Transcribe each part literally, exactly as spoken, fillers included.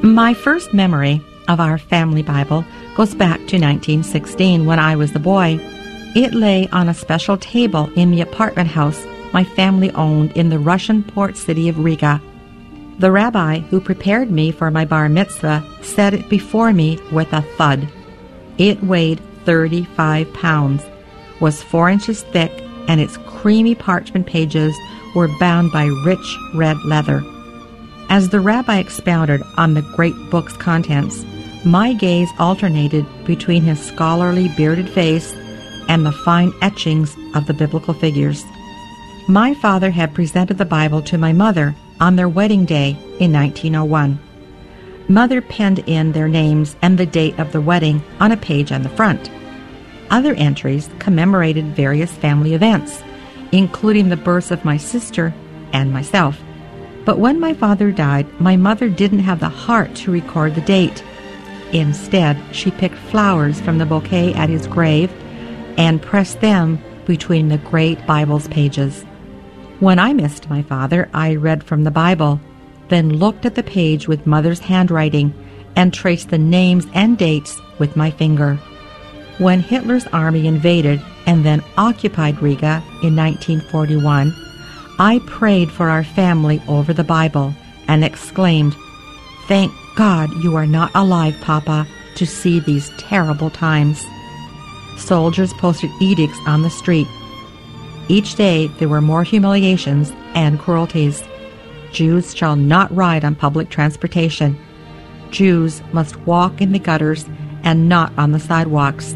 My first memory of our family Bible goes back to nineteen sixteen when I was a boy. It lay on a special table in the apartment house my family owned in the Russian port city of Riga. The rabbi who prepared me for my bar mitzvah set it before me with a thud. It weighed thirty-five pounds, was four inches thick, and its creamy parchment pages were bound by rich red leather. As the rabbi expounded on the great book's contents, my gaze alternated between his scholarly bearded face and the fine etchings of the biblical figures. My father had presented the Bible to my mother on their wedding day in nineteen oh one. Mother penned in their names and the date of the wedding on a page on the front. Other entries commemorated various family events, including the births of my sister and myself. But when my father died, my mother didn't have the heart to record the date. Instead, she picked flowers from the bouquet at his grave and pressed them between the great Bible's pages. When I missed my father, I read from the Bible, then looked at the page with Mother's handwriting and traced the names and dates with my finger. When Hitler's army invaded and then occupied Riga in nineteen forty-one, I prayed for our family over the Bible and exclaimed, "Thank God you are not alive, Papa, to see these terrible times." Soldiers posted edicts on the street. Each day there were more humiliations and cruelties. Jews shall not ride on public transportation. Jews must walk in the gutters and not on the sidewalks.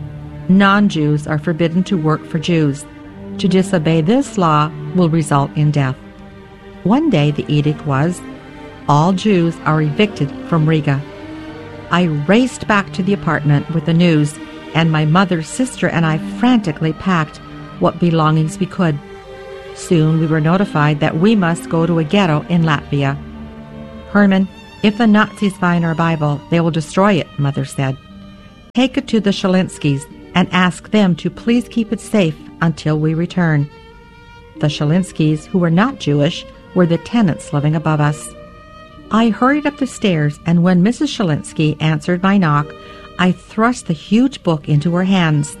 Non-Jews are forbidden to work for Jews. To disobey this law will result in death. One day the edict was, all Jews are evicted from Riga. I raced back to the apartment with the news, and my mother's sister and I frantically packed what belongings we could. Soon we were notified that we must go to a ghetto in Latvia. "Herman, if the Nazis find our Bible, they will destroy it," Mother said. "Take it to the Shalinskys and ask them to please keep it safe until we return." The Shalinskys, who were not Jewish, were the tenants living above us. I hurried up the stairs, and when Missus Shalinsky answered my knock, I thrust the huge book into her hands.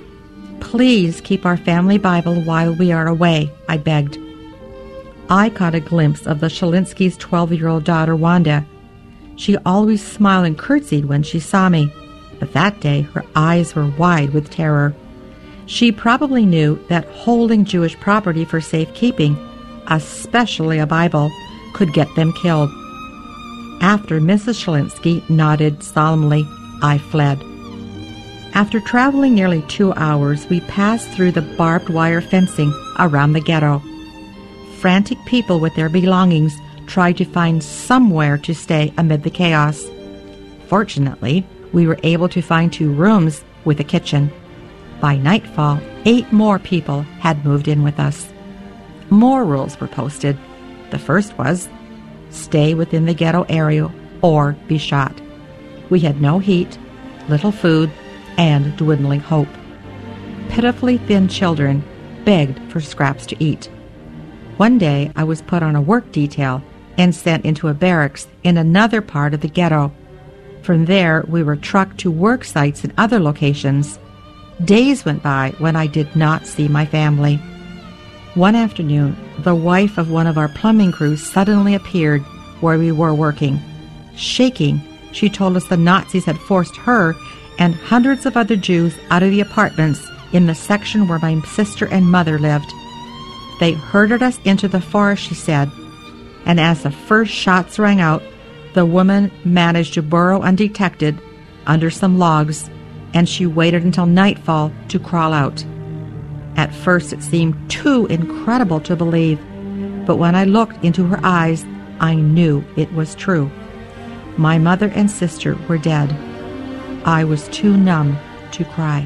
"Please keep our family Bible while we are away," I begged. I caught a glimpse of the Shalinskys' twelve-year-old daughter, Wanda. She always smiled and curtsied when she saw me, but that day her eyes were wide with terror. She probably knew that holding Jewish property for safekeeping, especially a Bible, could get them killed. After Missus Shalinsky nodded solemnly, I fled. After traveling nearly two hours, we passed through the barbed wire fencing around the ghetto. Frantic people with their belongings tried to find somewhere to stay amid the chaos. Fortunately, we were able to find two rooms with a kitchen. By nightfall, eight more people had moved in with us. More rules were posted. The first was, stay within the ghetto area or be shot. We had no heat, little food, and dwindling hope. Pitifully thin children begged for scraps to eat. One day I was put on a work detail and sent into a barracks in another part of the ghetto. From there we were trucked to work sites in other locations. Days went by when I did not see my family. One afternoon, the wife of one of our plumbing crews suddenly appeared where we were working. Shaking, she told us the Nazis had forced her and hundreds of other Jews out of the apartments in the section where my sister and mother lived. They herded us into the forest, she said, and as the first shots rang out, the woman managed to burrow undetected under some logs, and she waited until nightfall to crawl out. At first it seemed too incredible to believe, but when I looked into her eyes, I knew it was true. My mother and sister were dead. I was too numb to cry.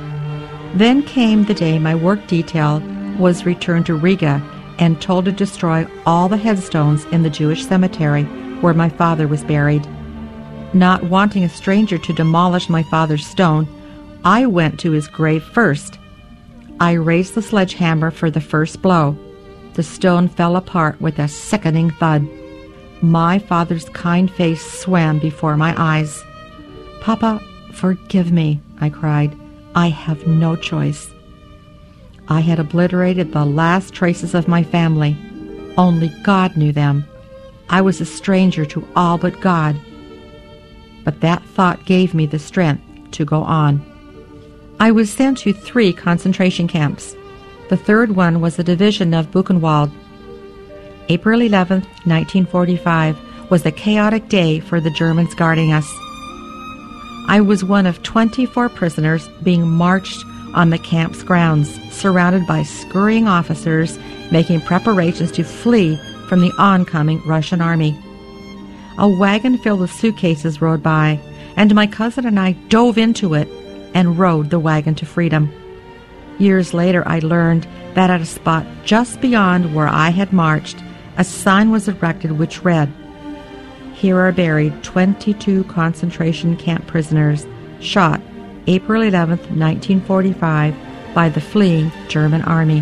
Then came the day my work detail was returned to Riga and told to destroy all the headstones in the Jewish cemetery where my father was buried. Not wanting a stranger to demolish my father's stone, I went to his grave first. I raised the sledgehammer for the first blow. The stone fell apart with a sickening thud. my father's kind face swam before my eyes. "Papa, forgive me," I cried. "I have no choice." I had obliterated the last traces of my family. Only God knew them. I was a stranger to all but God. But that thought gave me the strength to go on. I was sent to three concentration camps. The third one was the division of Buchenwald. April eleventh, nineteen forty-five, was a chaotic day for the Germans guarding us. I was one of twenty-four prisoners being marched on the camp's grounds, surrounded by scurrying officers making preparations to flee from the oncoming Russian army. A wagon filled with suitcases rode by, and my cousin and I dove into it and rode the wagon to freedom. Years later, I learned that at a spot just beyond where I had marched, a sign was erected which read, "Here are buried twenty-two concentration camp prisoners shot April eleventh, nineteen forty-five, by the fleeing German army."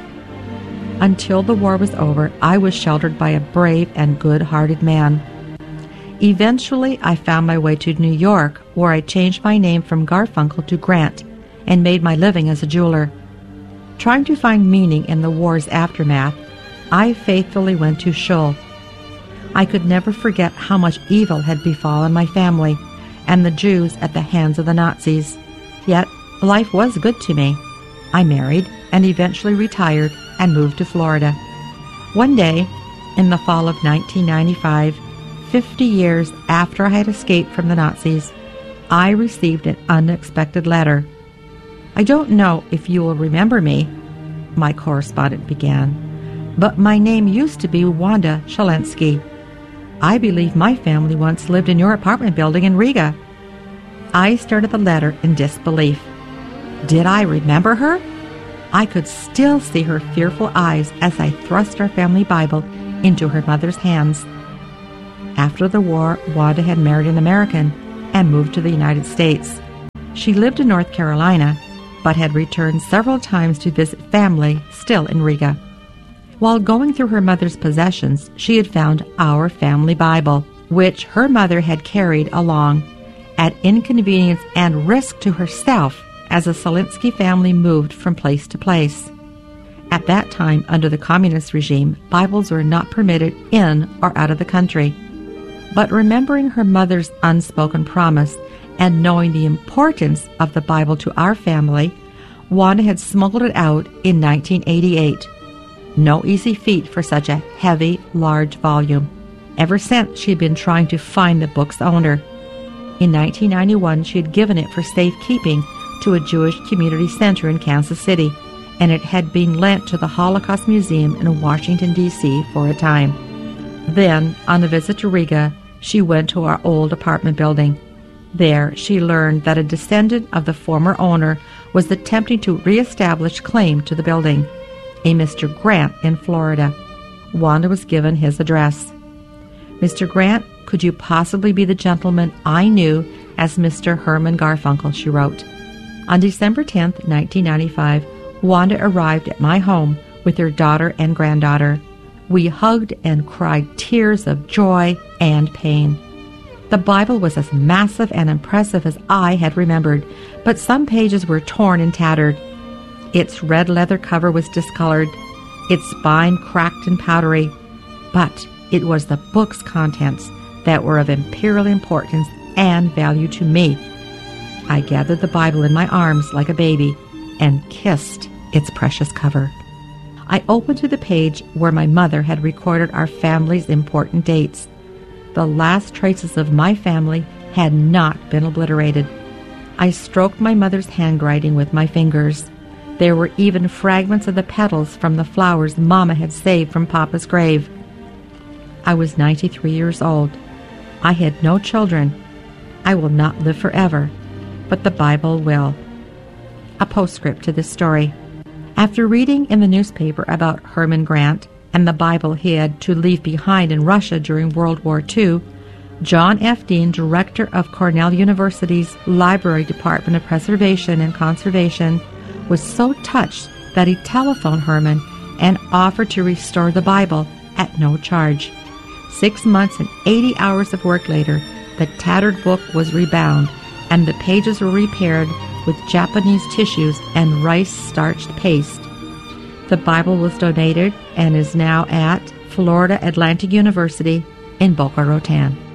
Until the war was over, I was sheltered by a brave and good-hearted man. Eventually, I found my way to New York, where I changed my name from Garfunkel to Grant and made my living as a jeweler. Trying to find meaning in the war's aftermath, I faithfully went to shul. I could never forget how much evil had befallen my family and the Jews at the hands of the Nazis. Yet, life was good to me. I married and eventually retired and moved to Florida. One day, in the fall of nineteen ninety-five, fifty years after I had escaped from the Nazis, I received an unexpected letter. "I don't know if you will remember me," my correspondent began, "but my name used to be Wanda Shalensky. I believe my family once lived in your apartment building in Riga." I started the letter in disbelief. Did I remember her? I could still see her fearful eyes as I thrust our family Bible into her mother's hands. After the war, Wanda had married an American and moved to the United States. She lived in North Carolina, but had returned several times to visit family still in Riga. While going through her mother's possessions, she had found our family Bible, which her mother had carried along, at inconvenience and risk to herself as the Shalensky family moved from place to place. At that time, under the communist regime, Bibles were not permitted in or out of the country. But remembering her mother's unspoken promise and knowing the importance of the Bible to our family, Wanda had smuggled it out in nineteen eighty-eight. No easy feat for such a heavy, large volume. Ever since, she had been trying to find the book's owner. In nineteen ninety-one, she had given it for safekeeping to a Jewish community center in Kansas City, and it had been lent to the Holocaust Museum in Washington, D C for a time. Then, on a visit to Riga, she went to our old apartment building. There, she learned that a descendant of the former owner was attempting to reestablish claim to the building, a Mister Grant in Florida. Wanda was given his address. "Mister Grant, could you possibly be the gentleman I knew as Mister Herman Garfunkel?" she wrote. On December tenth, nineteen ninety-five, Wanda arrived at my home with her daughter and granddaughter. We hugged and cried tears of joy and pain. The Bible was as massive and impressive as I had remembered, but some pages were torn and tattered. Its red leather cover was discolored, its spine cracked and powdery, but it was the book's contents that were of imperial importance and value to me. I gathered the Bible in my arms like a baby and kissed its precious cover. I opened to the page where my mother had recorded our family's important dates. The last traces of my family had not been obliterated. I stroked my mother's handwriting with my fingers. There were even fragments of the petals from the flowers Mama had saved from Papa's grave. I was ninety-three years old. I had no children. I will not live forever, but the Bible will. A postscript to this story. After reading in the newspaper about Herman Grant and the Bible he had to leave behind in Russia during World War Two, John F. Dean, director of Cornell University's Library Department of Preservation and Conservation, was so touched that he telephoned Herman and offered to restore the Bible at no charge. Six months and eighty hours of work later, the tattered book was rebound, and the pages were repaired with Japanese tissues and rice-starched paste. The Bible was donated and is now at Florida Atlantic University in Boca Raton.